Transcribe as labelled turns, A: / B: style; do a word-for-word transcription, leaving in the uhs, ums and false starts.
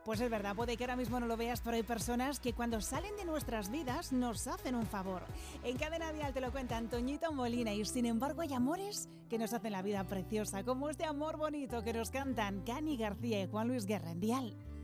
A: Pues es verdad, puede que ahora mismo no lo veas, pero hay personas que cuando salen de nuestras vidas nos hacen un favor. En Cadena Dial te lo cuenta Toñito Molina y sin embargo hay amores que nos hacen la vida preciosa, como este amor bonito que nos cantan Cani García y Juan Luis Guerra en Dial.